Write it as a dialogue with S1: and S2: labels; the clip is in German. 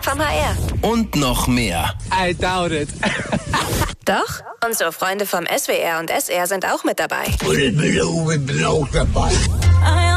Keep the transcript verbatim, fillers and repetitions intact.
S1: vom H R.
S2: Und noch mehr.
S3: I doubt it.
S1: Doch, unsere Freunde vom S W R und S R sind auch mit dabei.
S4: Und ich bin auch dabei.